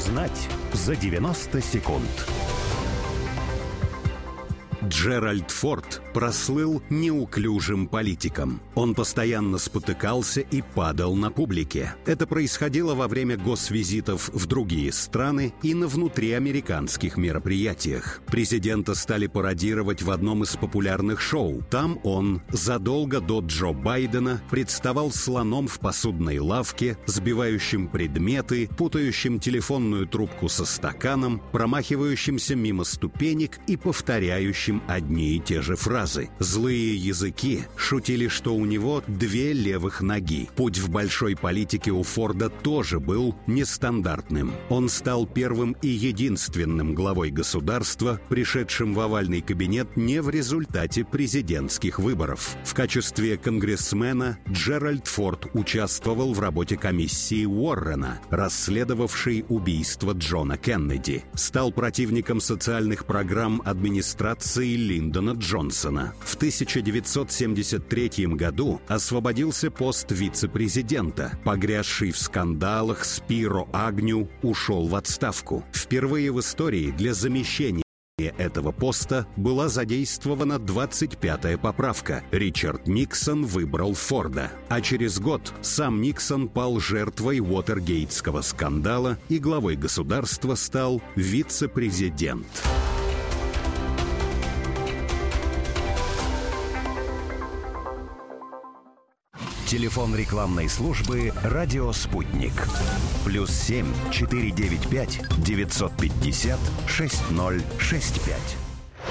Узнать за 90 секунд. Джеральд Форд прослыл неуклюжим политиком. Он постоянно спотыкался и падал на публике. Это происходило во время госвизитов в другие страны и на внутриамериканских мероприятиях. Президента стали пародировать в одном из популярных шоу. Там он задолго до Джо Байдена представал слоном в посудной лавке, сбивающим предметы, путающим телефонную трубку со стаканом, промахивающимся мимо ступенек и повторяющим одни и те же фразы. Злые языки шутили, что у него 2 левых ноги. Путь в большой политике у Форда тоже был нестандартным. Он стал первым и единственным главой государства, пришедшим в овальный кабинет не в результате президентских выборов. В качестве конгрессмена Джеральд Форд участвовал в работе комиссии Уоррена, расследовавшей убийство Джона Кеннеди. Стал противником социальных программ администрации Линдона Джонсона. В 1973 году освободился пост вице-президента. Погрязший в скандалах Спиро Агню ушел в отставку. Впервые в истории для замещения этого поста была задействована 25-я поправка. Ричард Никсон выбрал Форда. А через год сам Никсон пал жертвой Уотергейтского скандала, и главой государства стал вице-президент. Телефон рекламной службы «Радио Спутник». +7 495 950 6065.